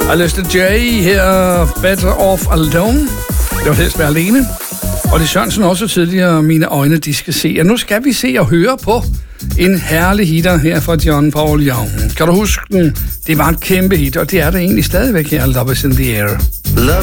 Alistair J. her, Better Off Alone. Det var helst være alene. Og det Sørensen også tidligere, Mine øjne, de skal se. Og nu skal vi se og høre på en herlig hitter her fra John Paul Young. Kan du huske den? Det var et kæmpe hit, og det er det egentlig stadigvæk her, Love is in the Air. Love